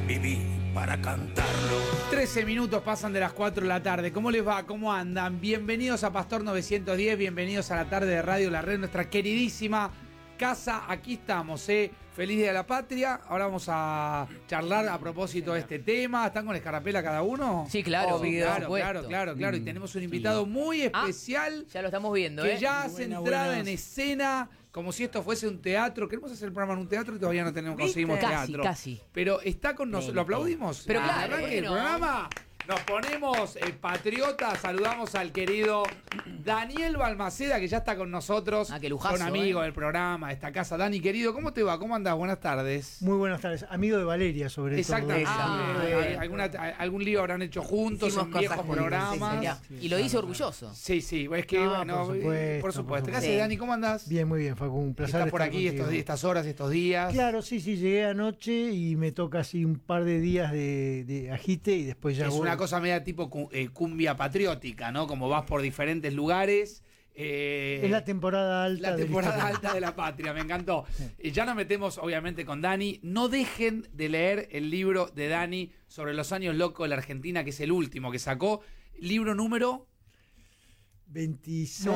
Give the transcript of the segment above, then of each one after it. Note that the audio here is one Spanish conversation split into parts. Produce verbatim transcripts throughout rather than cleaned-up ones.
viví para cantarlo. trece minutos pasan de las cuatro de la tarde. ¿Cómo les va? ¿Cómo andan? Bienvenidos a Pastor novecientos diez, bienvenidos a la tarde de Radio La Red, nuestra queridísima casa. Aquí estamos, ¿eh? Feliz Día de la Patria. Ahora vamos a charlar a propósito de este tema. ¿Están con escarapela cada uno? Sí, claro. Obvio, claro, claro, claro, claro. Y tenemos un invitado muy especial. Ah, ya lo estamos viendo, que ¿eh? ya hace Buena, entrada buenas. en escena, como si esto fuese un teatro. Queremos hacer el programa en un teatro y todavía no tenemos, conseguimos Casi, teatro. casi. Pero está con nosotros. ¿Lo aplaudimos? Pero Al claro, arranque del bueno. programa. Nos ponemos eh, patriotas, saludamos al querido Daniel Balmaceda, que ya está con nosotros. Ah, qué lujazo, Son amigos eh. del programa, de esta casa. Dani, querido, ¿cómo te va? ¿Cómo andás? Buenas tardes. Muy buenas tardes. Amigo de Valeria, sobre Exactamente. todo. Ah, Eh, bien. alguna- algún lío habrán hecho juntos Hicimos en cosas viejos juntos, programas. sí, Ya. y lo hizo orgulloso. Sí, sí, es que, No, bueno, por eh, supuesto, por supuesto. por ¿Qué haces, supuesto. Dani? ¿Cómo andás? Bien, muy bien, Facu. Un placer. ¿Estás por estar aquí contigo. estos, estas horas, estos días? Claro, sí, sí, llegué anoche y me toca así un par de días de, de agite y después ya Es voy. una cosa media tipo cu- eh, cumbia patriótica, ¿no? Como vas por diferentes lugares. eh, Es la temporada alta. La de temporada historia. alta de la patria, me encantó. Eh, ya nos metemos, obviamente, con Dani. No dejen de leer el libro de Dani sobre los años locos de la Argentina, que es el último que sacó. Libro número... veintiséis.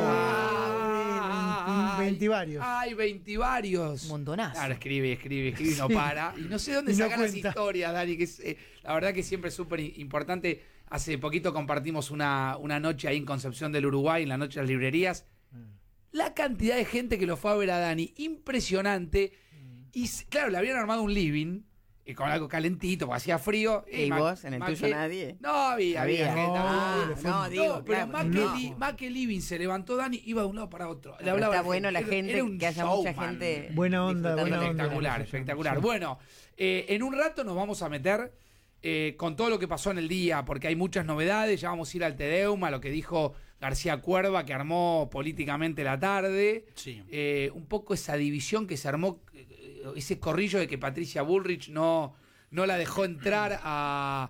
Ay, veinte varios. Ay, veinte varios. Un montonazo. Claro, escribe, escribe, escribe y no Sí. para. Y no sé dónde Y no sacan las cuenta. historias, Dani, que es, eh, la verdad que siempre es súper importante. Hace poquito compartimos una, una noche ahí en Concepción del Uruguay, en la noche de las librerías. La cantidad de gente que lo fue a ver a Dani, impresionante. Y s- claro, le habían armado un living. Y con algo calentito, porque hacía frío. ¿Y ma- vos, en el ma tuyo que- nadie? No, había, había, Había. gente. No, No, le fue- no, digo, no, pero claro, más, que no. li- más que living se levantó Dani, iba de un lado para otro. Le Pero hablaba está a la bueno la Era- gente, era un que haya mucha showman. gente. Buena onda, disfrutando. buena onda. Espectacular, Sí. espectacular. Bueno, eh, en un rato nos vamos a meter eh, con todo lo que pasó en el día, porque hay muchas novedades. Ya vamos a ir al Tedeum, a lo que dijo García Cuerva, que armó políticamente la tarde. Sí. Eh, un poco esa división que se armó, eh, ese corrillo de que Patricia Bullrich no, no la dejó entrar a...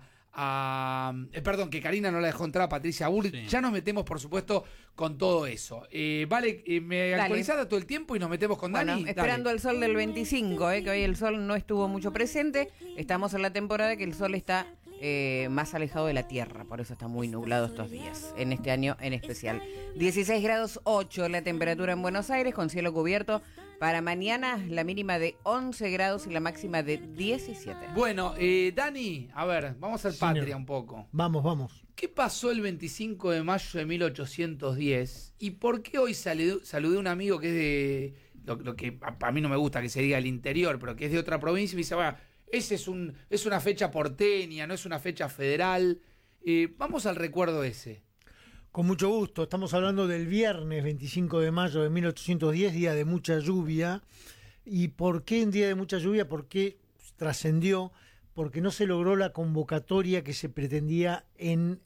a- eh, perdón, que Karina no la dejó entrar a Patricia Bullrich. Sí. Ya nos metemos, por supuesto, con todo eso. Eh, vale, eh, me Dale. actualizás todo el tiempo y nos metemos con Bueno, Dani. esperando Dale. el sol del veinticinco, eh, que hoy el sol no estuvo mucho presente. Estamos en la temporada que el sol está eh, más alejado de la Tierra, por eso está muy nublado estos días, en este año en especial. dieciséis grados ocho la temperatura en Buenos Aires, con cielo cubierto. Para mañana la mínima de once grados y la máxima de diecisiete. Bueno, eh, Dani, a ver, vamos al Señor. patria un poco. Vamos, vamos. ¿Qué pasó el veinticinco de mayo de mil ochocientos diez? ¿Y por qué hoy saludé, saludé a un amigo que es de, lo, lo que a, a mí no me gusta que se diga el interior, pero que es de otra provincia y me dice, va, ese es, un, es una fecha porteña, no es una fecha federal. Eh, vamos al recuerdo ese. Con mucho gusto. Estamos hablando del viernes veinticinco de mayo de mil ochocientos diez, día de mucha lluvia. ¿Y por qué un día de mucha lluvia? Porque trascendió, porque no se logró la convocatoria que se pretendía en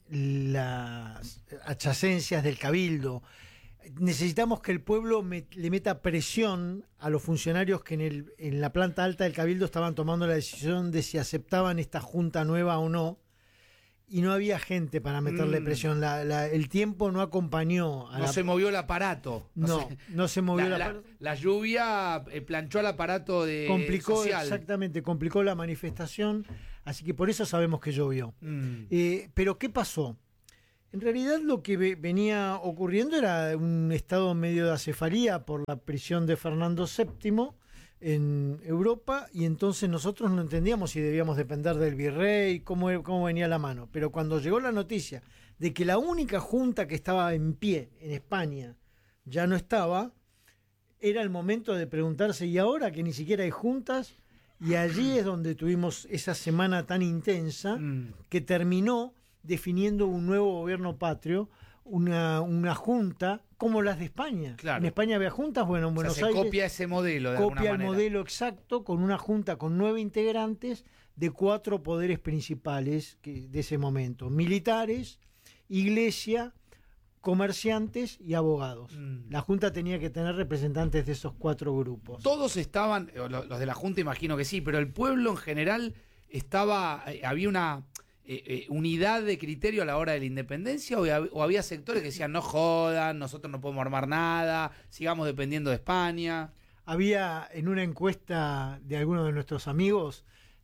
las adyacencias del Cabildo. Necesitamos que el pueblo met- le meta presión a los funcionarios que en, el, en la planta alta del Cabildo estaban tomando la decisión de si aceptaban esta junta nueva o no. Y no había gente para meterle Mm. presión. La- la- el tiempo no acompañó a No la... se movió el aparato. no, se- no se movió la, la, la- la lluvia eh, planchó al aparato de complicó, social. exactamente, complicó la manifestación, así que por eso sabemos que llovió. Mm. Eh, pero ¿qué pasó? En realidad lo que ve- venía ocurriendo era un estado medio de acefalía por la prisión de Fernando séptimo en Europa, y entonces nosotros no entendíamos si debíamos depender del virrey, cómo, cómo venía la mano. Pero cuando llegó la noticia de que la única junta que estaba en pie en España ya no estaba, era el momento de preguntarse, ¿y ahora que ni siquiera hay juntas? Y allí es donde tuvimos esa semana tan intensa Mm. que terminó definiendo un nuevo gobierno patrio, una, una junta como las de España. Claro. En España había juntas, bueno, en O sea, Buenos se Aires copia ese modelo de alguna copia el manera. modelo exacto con una junta con nueve integrantes de cuatro poderes principales que, de ese momento: militares, iglesia, comerciantes y abogados. Mm. La junta tenía que tener representantes de esos cuatro grupos. Todos estaban, eh, lo- los de la Junta imagino que sí, pero el pueblo en general estaba, eh, había una eh, eh, unidad de criterio a la hora de la independencia, o, hab- o había sectores que decían no jodan, nosotros no podemos armar nada, sigamos dependiendo de España. Había en una encuesta de algunos de nuestros amigos,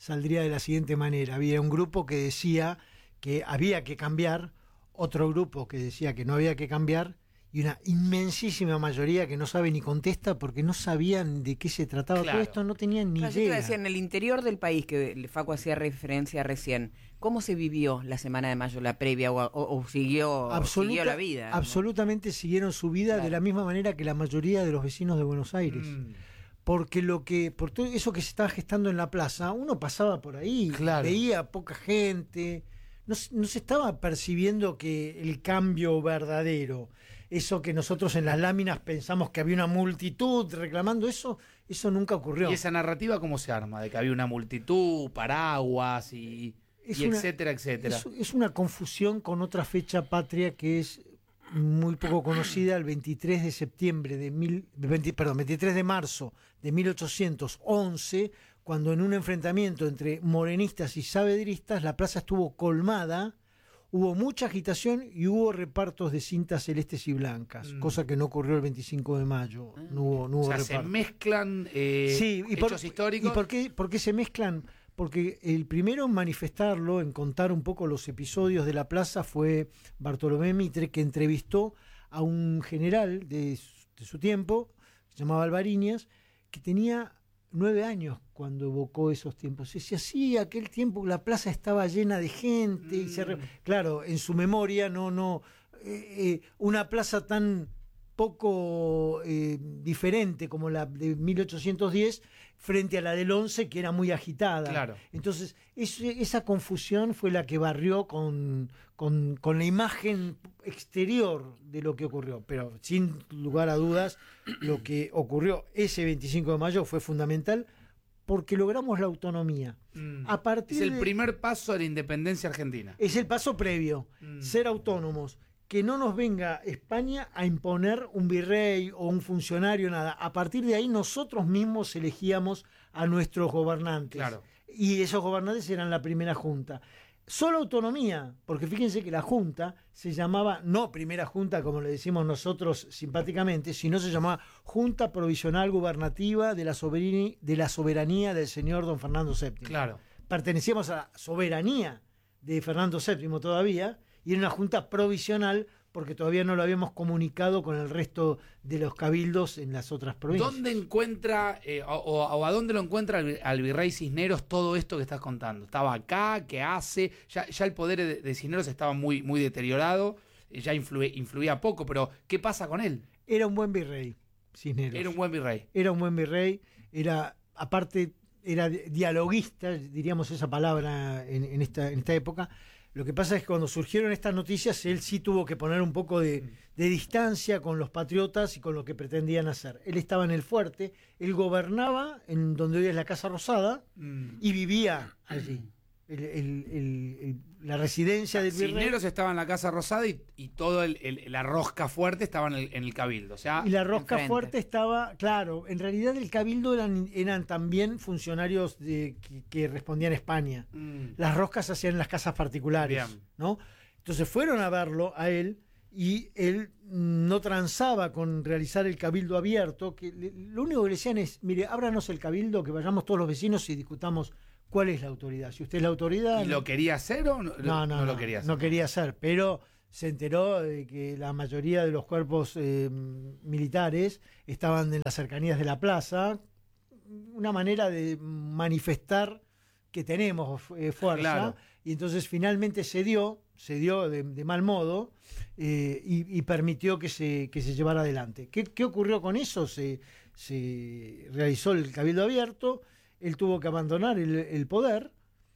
saldría de la siguiente manera. Había un grupo que decía que había que cambiar, otro grupo que decía que no había que cambiar, y una inmensísima mayoría que no sabe ni contesta porque no sabían de qué se trataba Claro. todo esto, no tenían ni Claro, yo te iba a idea. decir, en el interior del país, que Facu hacía referencia recién, ¿cómo se vivió la Semana de Mayo, la previa, o, o- o siguió, Absoluta- siguió la vida? ¿no? Absolutamente siguieron su vida Claro. de la misma manera que la mayoría de los vecinos de Buenos Aires. Mm. Porque lo que, por todo eso que se estaba gestando en la plaza, uno pasaba por ahí, Claro. veía poca gente, no, se- no se estaba percibiendo que el cambio verdadero, eso que nosotros en las láminas pensamos que había una multitud reclamando eso, eso nunca ocurrió. ¿Y esa narrativa cómo se arma? De que había una multitud, paraguas y, Es y una- etcétera, etcétera. Es, es una confusión con otra fecha patria que es muy poco conocida, el veintitrés de septiembre de mil, veinte perdón, veintitrés de marzo de mil ochocientos once, cuando en un enfrentamiento entre morenistas y saavedristas la plaza estuvo colmada, hubo mucha agitación y hubo repartos de cintas celestes y blancas, Mm. cosa que no ocurrió el veinticinco de mayo. No hubo, no hubo O sea, se reparto. mezclan eh, Sí, y por, hechos históricos. ¿Y por qué, por qué se mezclan? Porque el primero en manifestarlo, en contar un poco los episodios de la plaza, fue Bartolomé Mitre, que entrevistó a un general de, su- de su tiempo, que se llamaba Alvariñas, que tenía nueve años cuando evocó esos tiempos. Y decía, sí, aquel tiempo la plaza estaba llena de gente. Y se re- Mm. claro, en su memoria, no, no, eh, eh, una plaza tan poco eh, diferente como la de mil ochocientos diez frente a la del once, que era muy agitada. Claro. Entonces, ese- esa confusión fue la que barrió con, con, con la imagen exterior de lo que ocurrió. Pero sin lugar a dudas, lo que ocurrió ese veinticinco de mayo fue fundamental porque logramos la autonomía. Mm. A partir Es el de- primer paso de la independencia argentina. Es el paso previo, Mm. ser autónomos. Que no nos venga España a imponer un virrey o un funcionario, nada. A partir de ahí nosotros mismos elegíamos a nuestros gobernantes. Claro. Y esos gobernantes eran la primera junta. Solo autonomía, porque fíjense que la junta se llamaba, no primera junta como le decimos nosotros simpáticamente, sino se llamaba Junta Provisional Gubernativa de la Soberanía, de la soberanía del señor don Fernando séptimo. Claro. Pertenecíamos a la soberanía de Fernando séptimo todavía, y era una junta provisional porque todavía no lo habíamos comunicado con el resto de los cabildos en las otras provincias. ¿Dónde encuentra, eh, o, o- o a dónde lo encuentra al, al virrey Cisneros todo esto que estás contando? ¿Estaba acá? ¿Qué hace? Ya, ya el poder de, de Cisneros estaba muy, muy deteriorado, eh, ya influye- influía poco, pero ¿qué pasa con él? Era un buen virrey, Cisneros. Era un buen virrey. Era un buen virrey, era, aparte, era di- dialoguista, diríamos esa palabra en, en esta, en esta época. Lo que pasa es que cuando surgieron estas noticias, él sí tuvo que poner un poco de, de distancia con los patriotas y con lo que pretendían hacer. Él estaba en el fuerte, él gobernaba en donde hoy es la Casa Rosada Mm. y vivía allí. El- el- el- el- la residencia del virrey. Cisneros estaba en la Casa Rosada y, y todo el, el- la rosca fuerte estaba en el, en el cabildo. O sea, Y la rosca enfrente. fuerte estaba, claro, en realidad el cabildo eran, eran también funcionarios de, que, que respondían a España. mm, Las roscas se hacían en las casas particulares, Bien. ¿no? Entonces fueron a verlo a él y él no transaba con realizar el cabildo abierto, que le- lo único que le decían es, mire, ábranos el cabildo, que vayamos todos los vecinos y discutamos cuál es la autoridad. Si usted es la autoridad... ¿y lo quería hacer o no, No, no, no, lo quería hacer? no quería hacer, pero se enteró de que la mayoría de los cuerpos eh, militares estaban en las cercanías de la plaza, una manera de manifestar que tenemos eh, fuerza, Claro. y entonces finalmente se dio, se dio de, de mal modo, eh, y, y permitió que se, que se llevara adelante. ¿Qué, qué ocurrió con eso? Se, se realizó el cabildo abierto, él tuvo que abandonar el, el poder,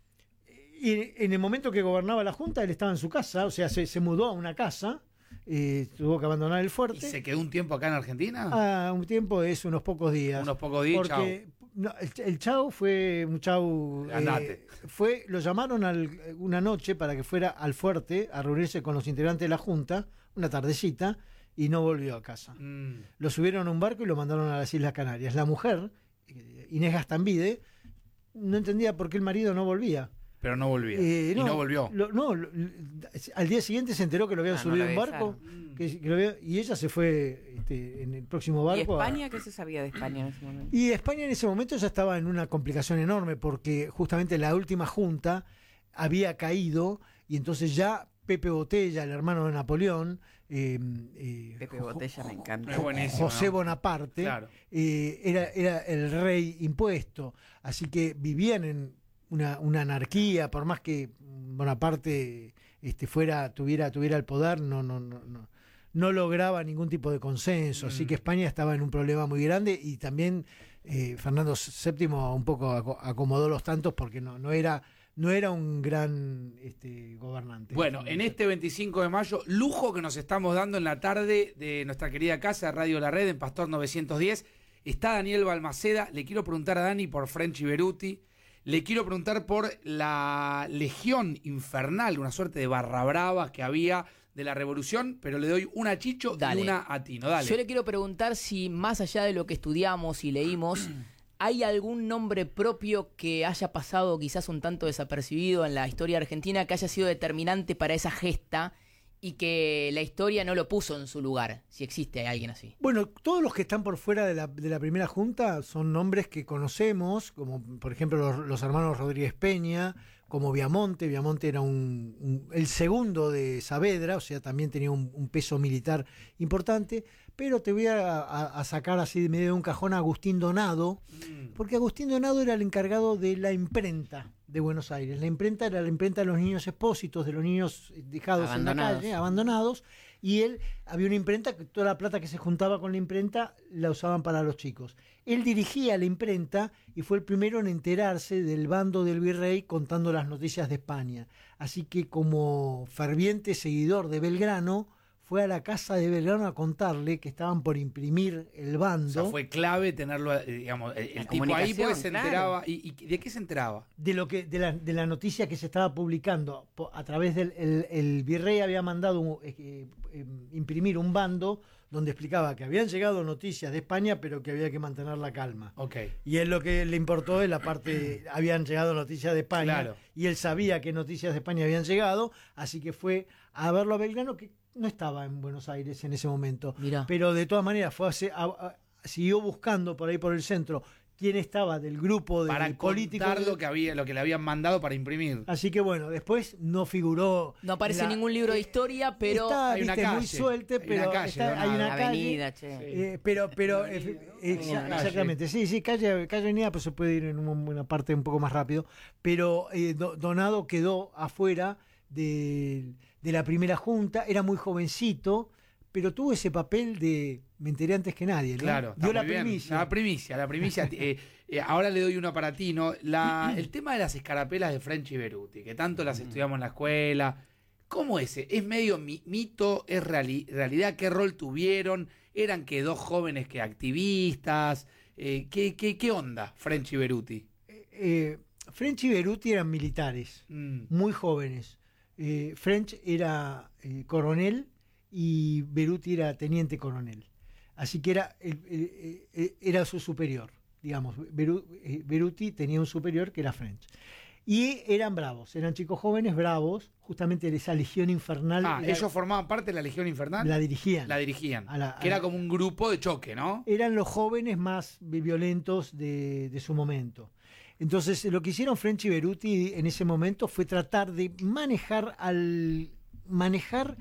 y en el momento que gobernaba la Junta, él estaba en su casa, o sea, se, se mudó a una casa, eh, tuvo que abandonar el ¿Y fuerte. se quedó un tiempo acá en Argentina? Ah, un tiempo es unos pocos días. Unos pocos días, Porque no, el, el Chau fue un Chau. Andate. eh, fue, lo llamaron al- una noche para que fuera al fuerte a reunirse con los integrantes de la Junta, una tardecita, y no volvió a casa. Mm, Lo subieron a un barco y lo mandaron a las Islas Canarias. La mujer, eh, Inés Gastambide, no entendía por qué el marido no volvía. pero no volvía. Eh, y no volvió. Lo, no, lo, al día siguiente se enteró que lo habían Ah, no subido la en barco. avisaron. Que, que lo había- y ella se fue este, en el próximo ¿Y barco. a- España? ¿Qué se sabía de España en ese momento? Y España en ese momento ya estaba en una complicación enorme porque justamente la última junta había caído y entonces ya Pepe Botella, el hermano de Napoleón, eh, eh, Pepe Jo- Botella me encanta. Es buenísimo. José ¿no? Bonaparte, Claro. eh, era, era el rey impuesto, así que vivían en una, una anarquía, por más que Bonaparte este, fuera, tuviera, tuviera el poder, no, no, no, no, no lograba ningún tipo de consenso, así Mm. que España estaba en un problema muy grande y también eh, Fernando séptimo un poco aco- acomodó los tantos porque no, no era, no era un gran este, gobernante. Bueno, en este veinticinco de mayo, lujo que nos estamos dando en la tarde de nuestra querida casa Radio La Red en Pastor novecientos diez, está Daniel Balmaceda. Le quiero preguntar a Dani por Frenchy Beruti. Le quiero preguntar por la Legión Infernal, una suerte de barra brava que había de la Revolución, pero le doy una a Chicho Dale. y una a Tino. Dale. Yo le quiero preguntar si más allá de lo que estudiamos y leímos, ¿hay algún nombre propio que haya pasado quizás un tanto desapercibido en la historia argentina, que haya sido determinante para esa gesta y que la historia no lo puso en su lugar? Si existe alguien así. Bueno, todos los que están por fuera de la, de la primera junta son nombres que conocemos, como por ejemplo los, los hermanos Rodríguez Peña, como Viamonte. Viamonte era un, un- el segundo de Saavedra, o sea, también tenía un, un peso militar importante, pero te voy a, a- a sacar así de medio de un cajón a Agustín Donado, Mm. porque Agustín Donado era el encargado de la imprenta de Buenos Aires. La imprenta era la imprenta de los niños expósitos, de los niños dejados en la Abandonados. calle, abandonados, y él había una imprenta que toda la plata que se juntaba con la imprenta la usaban para los chicos. Él dirigía la imprenta y fue el primero en enterarse del bando del virrey contando las noticias de España. Así que como ferviente seguidor de Belgrano, fue a la casa de Belgrano a contarle que estaban por imprimir el O bando. sea, fue clave tenerlo, eh, digamos, el, La el tipo ahí porque comunicación, se claro. enteraba. ¿Y, y de qué se enteraba? de lo que de la, de la noticia que se estaba publicando po- a través del el, el virrey había mandado un- eh, eh, imprimir un bando donde explicaba que habían llegado noticias de España pero que había que mantener la calma, Ok. y él lo que le importó es la parte habían llegado noticias de España, Claro. y él sabía que noticias de España habían llegado, así que fue a verlo a Belgrano, que no estaba en Buenos Aires en ese momento, Mirá. pero de todas maneras fue a hacer- a- a- siguió buscando por ahí por el centro quién estaba del grupo de Para políticos. contar lo que, había, lo que le habían mandado para imprimir. Así que bueno, después no figuró. No aparece la- ningún libro de historia, pero está, hay una viste, muy calle, suelte, hay una pero calle, está- hay Donado. una calle. Avenida, che. eh, pero, pero, efe- exa- Una calle. exactamente, sí, sí, calle, calle avenida, pues se puede ir en un- una parte un poco más rápido. Pero eh, Do- Donado quedó afuera de, de la primera junta, era muy jovencito, pero tuvo ese papel de me enteré antes que nadie, ¿no? Claro, está dio la muy bien. primicia. La primicia, la primicia. eh, eh, ahora le doy una para ti, ¿no? La, el tema de las escarapelas de Frenchy Beruti, que tanto las estudiamos en la escuela. ¿Cómo es? ¿Es medio mi- mito? ¿Es reali- realidad? ¿Qué rol tuvieron? ¿Eran que dos jóvenes que activistas? Eh, ¿qué, qué, ¿Qué onda, Frenchy Beruti? Eh, French y Beruti eran militares, Mm, muy jóvenes. Eh, French era eh, coronel y Beruti era teniente coronel. Así que era, el- el- el- era su superior, digamos. Beru- eh, Beruti tenía un superior que era French. Y eran bravos, eran chicos jóvenes bravos, justamente esa legión infernal. Ah, era- ellos formaban parte de la Legión Infernal. la dirigían. La dirigían. A la- a que era la- como un grupo de choque, ¿no? Eran los jóvenes más violentos de, de su momento. Entonces, lo que hicieron French y Beruti en ese momento fue tratar de manejar al manejar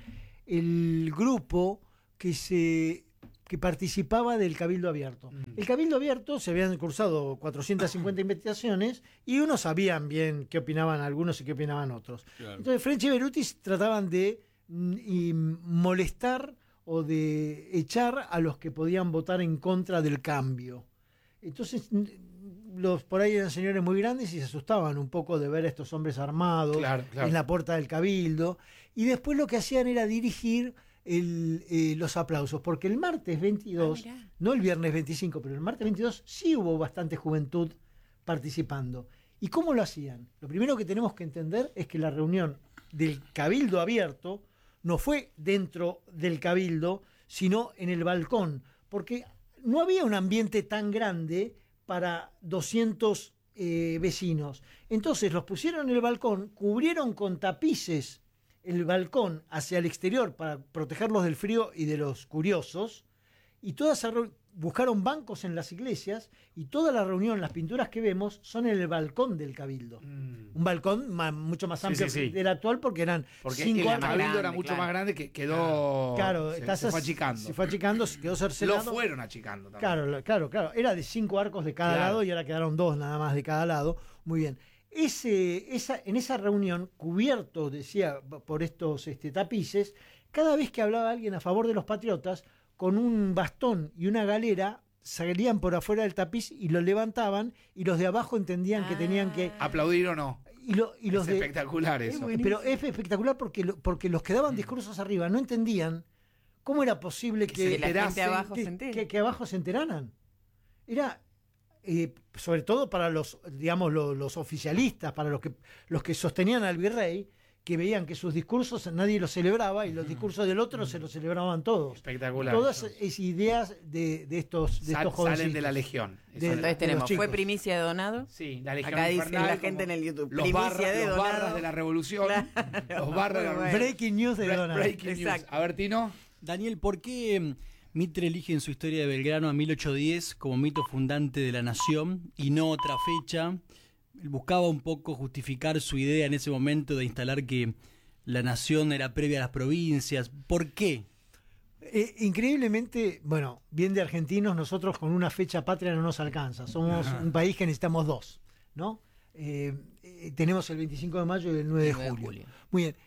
el grupo que se que participaba del Cabildo Abierto. Mm. El Cabildo Abierto se habían cursado cuatrocientas cincuenta investigaciones y unos sabían bien qué opinaban algunos y qué opinaban otros. Entonces, French y Beruti trataban de mm, y molestar o de echar a los que podían votar en contra del cambio. Entonces, n- los por ahí eran señores muy grandes y se asustaban un poco de ver a estos hombres armados Claro, claro. en la puerta del Cabildo. Y después lo que hacían era dirigir el, eh, los aplausos, porque el martes veintidós, Ah, mirá. no el viernes veinticinco, pero el martes veintidós sí hubo bastante juventud participando. ¿Y cómo lo hacían? Lo primero que tenemos que entender es que la reunión del Cabildo Abierto no fue dentro del Cabildo, sino en el balcón, porque no había un ambiente tan grande para doscientos eh, vecinos. Entonces los pusieron en el balcón, cubrieron con tapices el balcón hacia el exterior para protegerlos del frío y de los curiosos, y todas buscaron bancos en las iglesias, y toda la reunión, las pinturas que vemos, son en el balcón del Cabildo. Mm. Un balcón más, mucho más amplio sí, sí, sí. del actual, porque eran porque cinco el Cabildo grande, era mucho claro. más grande, que quedó... Claro, se, estás, se fue achicando. Se fue achicando, se quedó cercenado. Lo fueron achicando también. Claro, claro, claro. Era de cinco arcos de cada Claro. lado y ahora quedaron dos nada más de cada lado. Muy bien. Ese, esa, en esa reunión, cubierto, decía, por estos este, tapices, cada vez que hablaba alguien a favor de los patriotas, con un bastón y una galera, salían por afuera del tapiz y lo levantaban, y los de abajo entendían ah. que tenían que... ¿Aplaudir o no? Y, lo, y los es de, espectacular eso. Eh, pero es espectacular porque, lo, porque los que daban discursos arriba no entendían cómo era posible que, que, la gente abajo que, se entere. que, que abajo se enteraran. Era... Eh, sobre todo para los, digamos, los, los oficialistas, para los que, los que sostenían al virrey, que veían que sus discursos nadie los celebraba y los discursos del otro se los celebraban todos. Espectacular. Todas esas ideas de, de estos, de Sal, estos jovencitos. Salen de la Legión. De, Entonces tenemos, ¿fue primicia de Donado? Sí, la Legión Acá Infernal, dice la gente en el YouTube. Los, primicia barra, de los Donado. barras de la Revolución. Claro. Los barras de la Bueno. Breaking news de Bre Donado. Breaking news. A ver, Tino. Daniel, ¿por qué Mitre elige en su historia de Belgrano a mil ochocientos diez como mito fundante de la nación y no otra fecha? Él buscaba un poco justificar su idea en ese momento de instalar que la nación era previa a las provincias. ¿Por qué? Eh, increíblemente, bueno, bien de argentinos, nosotros con una fecha patria no nos alcanza. Somos Ajá. un país que necesitamos dos, ¿no? Eh, eh, tenemos el veinticinco de mayo y el nueve de julio. julio. Muy bien.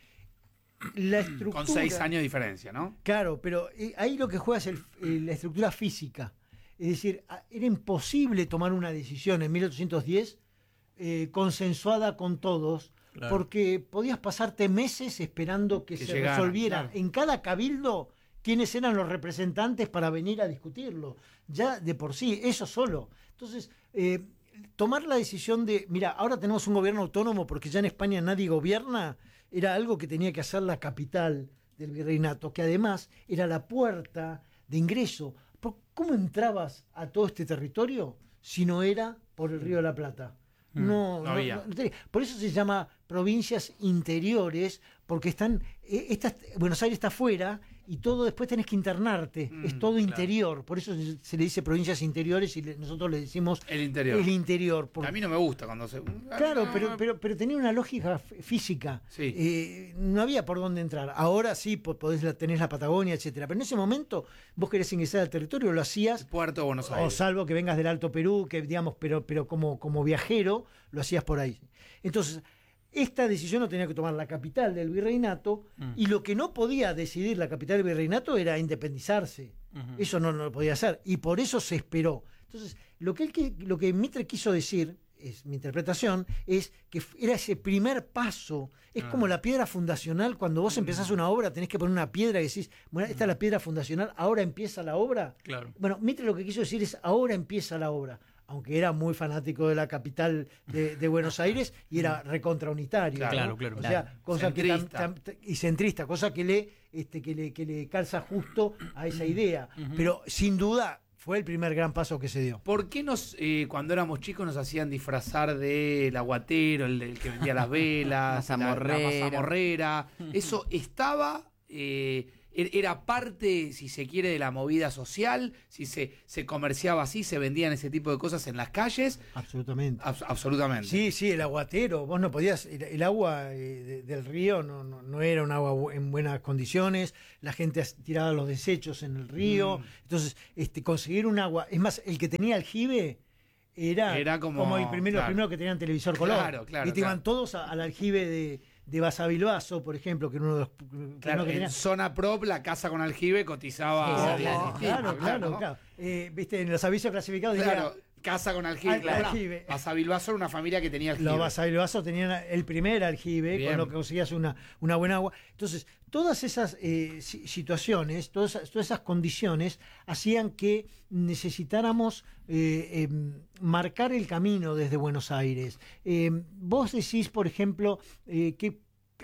La estructura, con seis años de diferencia, ¿no? Claro, pero eh, ahí lo que juega es el, eh, la estructura física. Es decir, era imposible tomar una decisión en mil ochocientos diez eh, consensuada con todos, claro. porque podías pasarte meses esperando que, que se llegaran, resolviera claro. en cada cabildo quiénes eran los representantes para venir a discutirlo. Ya de por sí, eso solo. Entonces, eh, tomar la decisión de, mira, ahora tenemos un gobierno autónomo porque ya en España nadie gobierna, era algo que tenía que hacer la capital del virreinato, que además era la puerta de ingreso. ¿Cómo entrabas a todo este territorio si no era por el Río de la Plata? No, no, había. no, no, por eso se llama provincias interiores, porque están, eh, esta, Buenos Aires está afuera y todo después tenés que internarte, mm, es todo claro. interior, por eso se, se le dice provincias interiores y le, nosotros le decimos el interior. El interior porque, a mí no me gusta cuando se... Claro, no, pero, pero, pero tenía una lógica física, sí. eh, no había por dónde entrar. Ahora sí podés la, tenés la Patagonia, etcétera, pero en ese momento vos querés ingresar al territorio, lo hacías... El puerto de Buenos Aires. O salvo que vengas del Alto Perú, que digamos, pero, pero como, como viajero, lo hacías por ahí. Entonces... Esta decisión lo tenía que tomar la capital del virreinato mm. y lo que no podía decidir la capital del virreinato era independizarse. Uh-huh. Eso no, no lo podía hacer y por eso se esperó. Entonces, lo que, él, lo que Mitre quiso decir, es mi interpretación, es que era ese primer paso. Es ah. como la piedra fundacional. Cuando vos empezás una obra tenés que poner una piedra y decís, bueno, esta es la piedra fundacional, ahora empieza la obra. Claro. Bueno, Mitre lo que quiso decir es, ahora empieza la obra. Aunque era muy fanático de la capital de, de Buenos Aires y era recontraunitario. Claro, ¿no? claro. O sea, cosa centrista. que tam, tam, y centrista, cosa que le, este, que le, que le calza justo a esa idea. Uh-huh. Pero sin duda fue el primer gran paso que se dio. ¿Por qué nos, eh, cuando éramos chicos, nos hacían disfrazar del aguatero, el, el que vendía las velas, la mazamorrera? La, la mazamorrera. Eso estaba... Eh, era parte, si se quiere, de la movida social, si se, se comerciaba así, se vendían ese tipo de cosas en las calles. Absolutamente. Ab- absolutamente. Sí, sí, el aguatero, vos no podías, el, el agua eh, de, del río no, no, no era un agua bu- en buenas condiciones, la gente tiraba los desechos en el río, mm. entonces este, conseguir un agua, es más, el que tenía aljibe era, era como, como el primero, claro. los primeros que tenían televisor color, claro, claro, y te iban claro. todos a, al aljibe de... de Basavilbaso, por ejemplo, que era uno de los... Claro, que en tenía... zona prop, la casa con aljibe cotizaba... Sí, claro, claro, claro, claro. Eh, viste, en los avisos clasificados claro, decía... casa con aljibe. Al, claro. aljibe. Basavilbaso era una familia que tenía aljibe. Los Basavilbaso tenían el primer aljibe, Bien. con lo que conseguías una, una buena agua. Entonces, todas esas eh, situaciones, todas esas, todas esas condiciones hacían que necesitáramos eh, eh, marcar el camino desde Buenos Aires. Eh, vos decís, por ejemplo, eh, que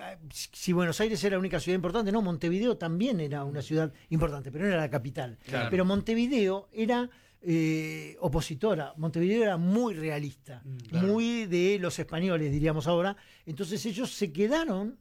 si Buenos Aires era la única ciudad importante, no, Montevideo también era una ciudad importante, pero no era la capital. Claro. Pero Montevideo era... eh, opositora. Montevideo era muy realista, Mm, claro. muy de los españoles, diríamos ahora. Entonces ellos se quedaron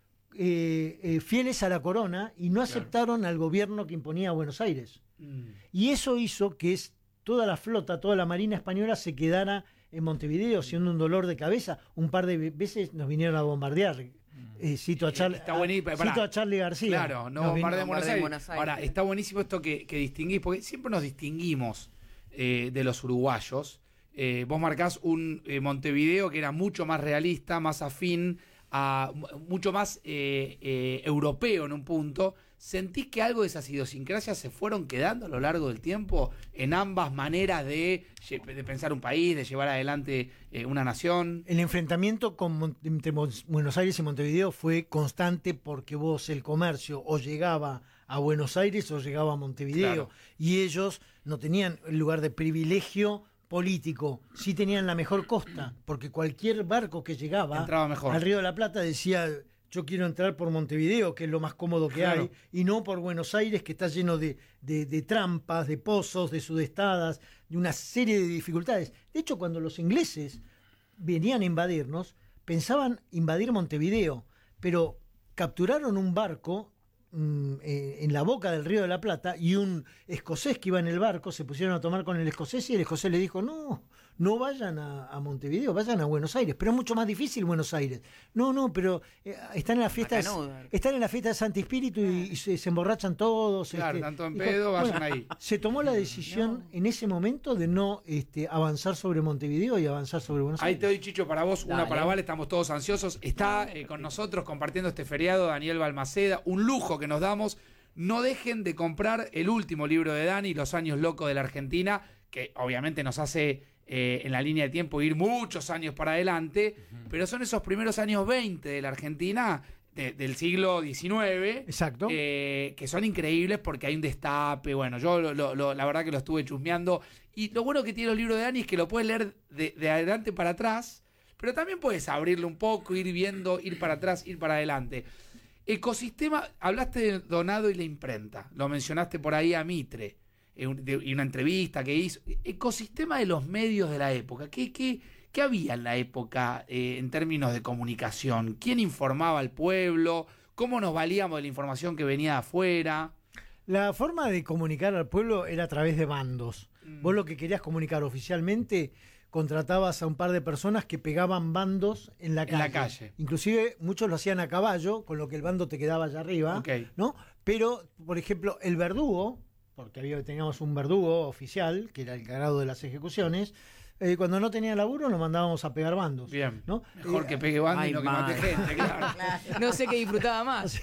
eh, eh, fieles a la corona y no aceptaron al gobierno que imponía Buenos Aires. Mm. Y eso hizo que es, toda la flota, toda la marina española se quedara en Montevideo, siendo un dolor de cabeza. Un par de veces nos vinieron a bombardear. Eh, cito, a Charlie, Está buenísimo, a, pará. cito a Charlie García. Claro, no Nos vino- bombardeen Buenos bombardeen Aires. Buenos Aires. Ahora, está buenísimo esto que, que distinguís, porque siempre nos distinguimos eh, de los uruguayos. Eh, vos marcás un eh, Montevideo que era mucho más realista, más afín, a, mucho más eh, eh, europeo en un punto. ¿Sentís que algo de esas idiosincrasias se fueron quedando a lo largo del tiempo en ambas maneras de, de pensar un país, de llevar adelante eh, una nación? El enfrentamiento con, Mon- entre Mon- Buenos Aires y Montevideo fue constante porque vos el comercio o llegaba a Buenos Aires o llegaba a Montevideo. Claro. Y ellos no tenían el lugar de privilegio político, sí tenían la mejor costa, porque cualquier barco que llegaba Entraba mejor. al Río de la Plata decía: yo quiero entrar por Montevideo, que es lo más cómodo que Claro. hay, y no por Buenos Aires, que está lleno de, de- de trampas, de pozos, de sudestadas, de una serie de dificultades. De hecho, cuando los ingleses venían a invadirnos, pensaban invadir Montevideo, pero capturaron un barco mm, eh, en la boca del Río de la Plata, y un escocés que iba en el barco se pusieron a tomar con el escocés, y el escocés le dijo: no, no vayan a, a Montevideo, vayan a Buenos Aires, pero es mucho más difícil Buenos Aires. No, no, pero eh, están en la fiesta de, Macanudo. están en la fiesta de Santi Espíritu y, y se, se emborrachan todos. Claro, este, tanto en dijo, pedo, vayan bueno, ahí. Se tomó la decisión en ese momento de no este, avanzar sobre Montevideo y avanzar sobre Buenos Ahí Aires. te doy, Chicho, para vos, una Dale. para Vale, estamos todos ansiosos. Está eh, con nosotros compartiendo este feriado Daniel Balmaceda, un lujo que nos damos. No dejen de comprar el último libro de Dani, Los años locos de la Argentina, que obviamente nos hace eh, en la línea de tiempo ir muchos años para adelante, pero son esos primeros años veinte de la Argentina, de- del siglo diecinueve, Exacto. eh, que son increíbles porque hay un destape. Bueno, yo lo- lo- lo- la verdad que lo estuve chusmeando. Y lo bueno que tiene los libros de Dani es que lo puedes leer de, de adelante para atrás, pero también puedes abrirlo un poco, ir viendo, ir para atrás, ir para adelante. Ecosistema, hablaste de Donado y la imprenta, lo mencionaste por ahí a Mitre, eh, un- de- y una entrevista que hizo. Ecosistema de los medios de la época, ¿qué, qué, qué había en la época eh, en términos de comunicación? ¿Quién informaba al pueblo? ¿Cómo nos valíamos de la información que venía de afuera? La forma de comunicar al pueblo era a través de bandos. Mm. Vos lo que querías comunicar oficialmente, contratabas a un par de personas que pegaban bandos en la En calle. la calle. Inclusive muchos lo hacían a caballo, con lo que el bando te quedaba allá arriba, Ok. ¿no? Pero, por ejemplo, el verdugo, porque había, teníamos un verdugo oficial, que era el encargado de las ejecuciones, eh, cuando no tenía laburo lo mandábamos a pegar bandos. Bien. ¿no? Mejor Eh, que pegue bando y ay, no que mal. mate gente, claro. No sé qué disfrutaba más.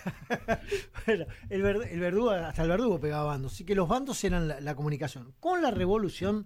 Bueno, el, ver- el verdugo, hasta el verdugo pegaba bandos. Así que los bandos eran la, la comunicación. Con la revolución,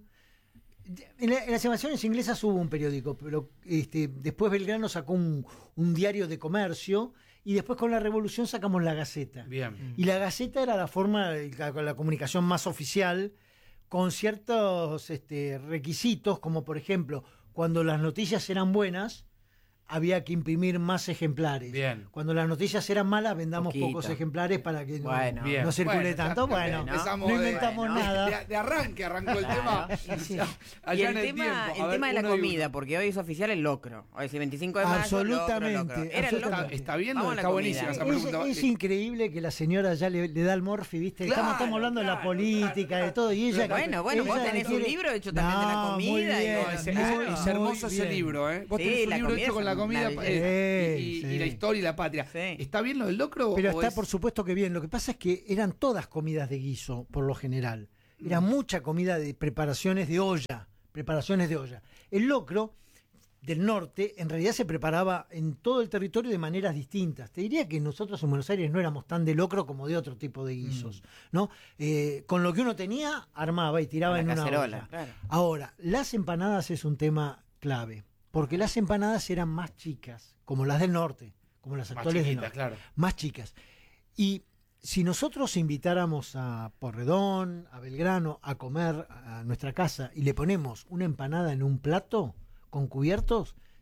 en, la- en las invasiones inglesas hubo un periódico, pero este, después Belgrano sacó un, un diario de comercio, y después con la revolución sacamos la Gaceta. Bien. Y la Gaceta era la forma, la, la comunicación más oficial, con ciertos este, requisitos, como por ejemplo, cuando las noticias eran buenas, había que imprimir más ejemplares. Bien. Cuando las noticias eran malas, vendamos Poquito. pocos ejemplares para que no, Bueno. Bien. no circule Bueno, tanto. ya- Bueno, empezamos no de- inventamos bueno, nada. De, de arranque arrancó el tema. Sí. Allá Y el en el tema, tiempo. A el ver, tema de la uno y uno. comida, porque hoy es oficial el locro. Hoy es el veinticinco de mayo, Absolutamente, locro, locro. Era el absolutamente. locro. Está bien, Vamos a la está comida. buenísima esa Es, pregunta. es increíble que la señora ya le, le da el morfi, ¿viste? estamos, Claro, estamos hablando de la claro, política, claro, de todo. Y ella, Bueno, bueno, vos ella tenés un quiere- libro hecho también de la No, comida muy y bien, bueno, Es, es- es- muy, es muy hermoso ese bien. libro, ¿eh? Vos Sí, tenés un la libro comida hecho es con la una comida belleza. eh, y, y- Sí, y la sí. historia y la patria. Sí. ¿Está bien lo del locro? Pero o está es- por supuesto que bien. Lo que pasa es que eran todas comidas de guiso, por lo general. Era mucha comida de preparaciones de olla. Preparaciones de olla. El locro del norte en realidad se preparaba en todo el territorio de maneras distintas. Te diría que nosotros en Buenos Aires no éramos tan de locro como de otro tipo de guisos, ¿no? Eh, con lo que uno tenía, armaba y tiraba La en una cacerola, olla. claro. Ahora, las empanadas es un tema clave, porque las empanadas eran más chicas, como las del norte, como las Más actuales del chiquitas, norte, claro. más chicas. Y si nosotros invitáramos a Porredón, a Belgrano, a comer a nuestra casa y le ponemos una empanada en un plato con cubiertos,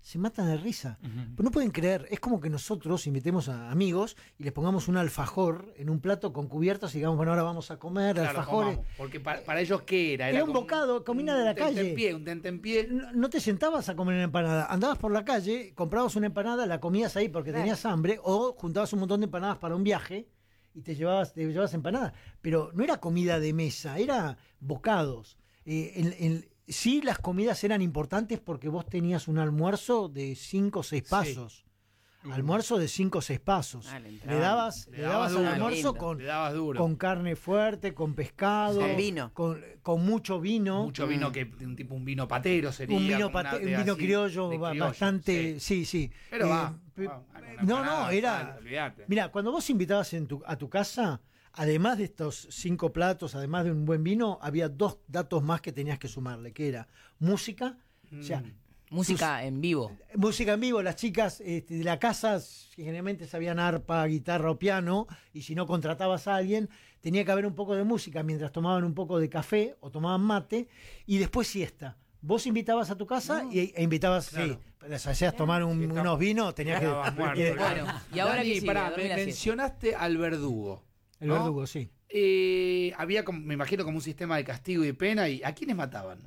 se matan de risa. Ujú. Pero no pueden creer, es como que nosotros invitemos a amigos y les pongamos un alfajor en un plato con cubiertos y digamos, bueno, ahora vamos a comer Claro, alfajores. comamos, porque para, para ellos, ¿qué era? Era un como bocado, comida de la calle. tentempié, un tentempié. No, no te sentabas a comer una empanada, andabas por la calle, comprabas una empanada, la comías ahí porque Claro. tenías hambre, o juntabas un montón de empanadas para un viaje y te llevabas, te llevabas empanadas. Pero no era comida de mesa, era bocados. Eh, en- en- sí, las comidas eran importantes porque vos tenías un almuerzo de cinco o seis Sí. pasos. Almuerzo de cinco o seis pasos. Ah, le le entraba. dabas, Le le dabas dabas al duro. almuerzo Lindo. con, Le dabas duro. con carne fuerte, con pescado, Con vino. con, con mucho vino. Mucho vino, que un tipo un vino patero sería. Un vino, como una pate- de un vino así, criollo, de ba- criollo, bastante, sí. sí, sí. Pero Eh, va. pe- va, una no, empanada, no, era... sal, olvídate. Mira, cuando vos invitabas en tu, a tu casa, además de estos cinco platos, además de un buen vino, había dos datos más que tenías que sumarle, que era música, o sea, Mm. Música en vivo. música en vivo, las chicas este, de la casa generalmente sabían arpa, guitarra o piano, y si no contratabas a alguien, tenía que haber un poco de música mientras tomaban un poco de café o tomaban mate, y después siesta. Vos invitabas a tu casa y, e invitabas, Claro. sí, les hacías tomar un- Sí, está- unos vinos, tenías que... Estabas muerto, eh, claro. Bueno, ¿y ahora Dani, qué sigue? pará, A dormir me la siesta. mencionaste al verdugo. el ¿no? verdugo, sí. Eh, había, como- me imagino, como un sistema de castigo y de pena. ¿Y a quiénes mataban?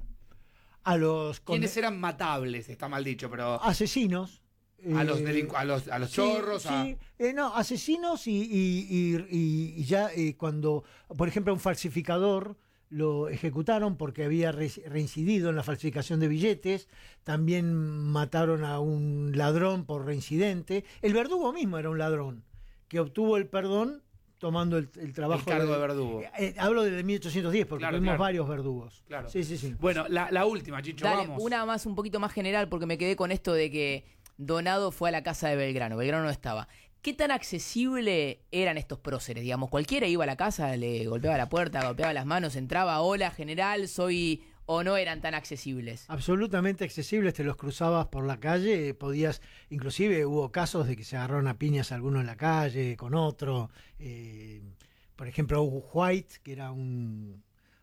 A los con- ¿Quiénes eran matables? Está mal dicho, pero asesinos. a los eh, delincu- a los, a los sí, chorros, a- sí, eh, no, asesinos y, y- y- y- y ya eh, cuando, por ejemplo, un falsificador lo ejecutaron porque había re- reincidido en la falsificación de billetes, también mataron a un ladrón por reincidente, el verdugo mismo era un ladrón que obtuvo el perdón tomando el, el trabajo el cargo de verdugo. Eh, eh, hablo de mil ochocientos diez porque Claro, tuvimos claro. varios verdugos. Claro. Sí, sí, sí. Bueno, la, la última, Chicho, Dale, vamos. una más un poquito más general porque me quedé con esto de que Donado fue a la casa de Belgrano. Belgrano no estaba. ¿Qué tan accesible eran estos próceres? Digamos, cualquiera iba a la casa, le golpeaba la puerta, golpeaba las manos, entraba, hola general, soy... ¿O no eran tan accesibles? Absolutamente accesibles, te los cruzabas por la calle, podías, inclusive hubo casos de que se agarraron a piñas alguno en la calle con otro, eh, por ejemplo Hugo White, que era un,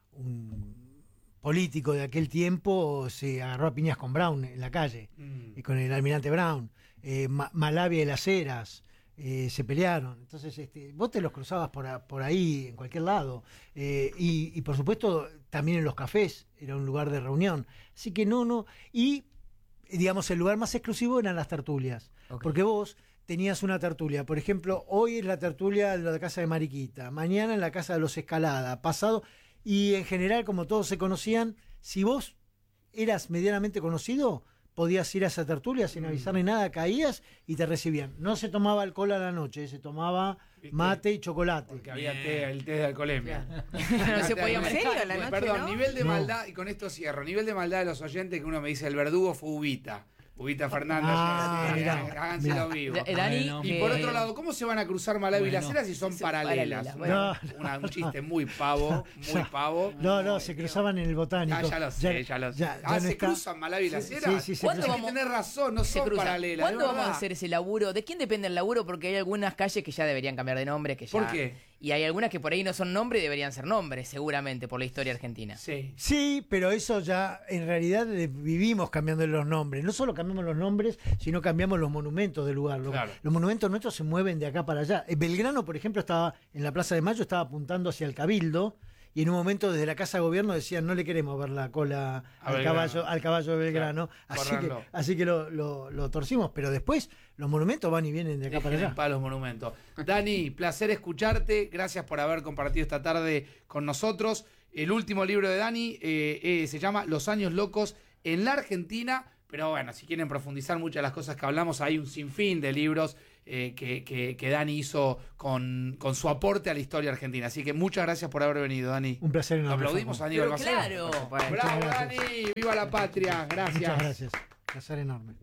un político de aquel tiempo, se agarró a piñas con Brown en la calle, Mm. y con el almirante Brown, eh, Ma- Malavia y Las Heras, eh, se pelearon. Entonces, este, vos te los cruzabas por, a- por ahí, en cualquier lado. Eh, y, y, por supuesto, también en los cafés, era un lugar de reunión. Así que no, no. Y, digamos, el lugar más exclusivo eran las tertulias. Ok. Porque vos tenías una tertulia. Por ejemplo, hoy es la tertulia de la casa de Mariquita, mañana en la casa de los Escalada, pasado. Y en general, como todos se conocían, si vos eras medianamente conocido, podías ir a esa tertulia sin avisar ni nada, caías y te recibían. No se tomaba alcohol a la noche, se tomaba ¿Viste? mate y chocolate. Porque había té, el té de alcoholemia. No se podía ¿En serio? manejar. ¿A la noche Perdón, no? nivel de No. maldad, y con esto cierro, nivel de maldad de los oyentes que uno me dice, el verdugo fue Ubita. Ubita Fernández, Ah, eh, mirá, háganselo mirá. vivo. Da- Dani, Bueno. Y eh, por otro lado, ¿cómo se van a cruzar Malawi y Las Bueno. Heras si son Son paralelas? paralelas, Bueno, una- un chiste muy pavo, muy Ya. pavo. No, no, se cruzaban en el botánico. Ah, ya lo sé, ya, lo sé. ya- ah, ya no ¿se está- cruzan Malawi y Las Sí, Heras? sí, sí, se ¿Cuándo cruzan. vamos- Tenés razón, no se son cruzan. paralelas. ¿Cuándo es vamos a verdad. hacer ese laburo? ¿De quién depende el laburo? Porque hay algunas calles que ya deberían cambiar de nombre. Que ya... ¿Por qué? Y hay algunas que por ahí no son nombre y deberían ser nombres, seguramente, por la historia argentina. Sí. Sí, pero eso ya en realidad eh, vivimos cambiando los nombres. No solo cambiamos los nombres, sino cambiamos los monumentos del lugar. Los, Claro. los monumentos nuestros se mueven de acá para allá. Eh, Belgrano, por ejemplo, estaba en la Plaza de Mayo, estaba apuntando hacia el Cabildo. Y en un momento desde la Casa de Gobierno decían no le queremos ver la cola A al Belgrano. caballo, al caballo de Belgrano. Claro, así que, córranlo. así que lo, lo- lo torcimos. Pero después los monumentos van y vienen de acá para Dejen en allá. paz los monumentos. Dani, placer escucharte. Gracias por haber compartido esta tarde con nosotros. El último libro de Dani eh, eh, se llama Los años locos en la Argentina. Pero bueno, si quieren profundizar muchas de las cosas que hablamos, hay un sinfín de libros eh, que, que- que Dani hizo con, con su aporte a la historia argentina. Así que muchas gracias por haber venido, Dani. Un placer Lo enorme. aplaudimos a Facu. Aníbal Pero Maceo. claro. Bueno, ¡Bravo, Muchas gracias. Dani! ¡Viva la patria! Gracias. Muchas gracias. Placer enorme.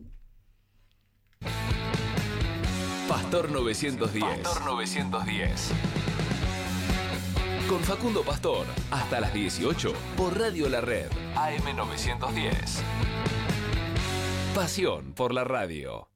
Pastor novecientos diez. Pastor novecientos diez. Con Facundo Pastor, hasta las dieciocho por Radio La Red, A M novecientos diez. Pasión por la radio.